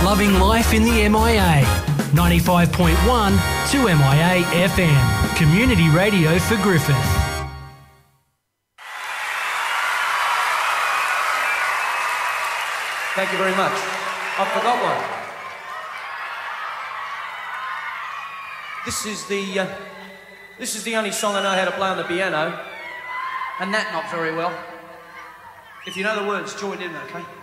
Loving life in the MIA. 95.1 2MIA FM. Community radio for Griffith. Thank you very much. I forgot one. This is the only song I know how to play on the piano, and that not very well. If you know the words, join in, okay?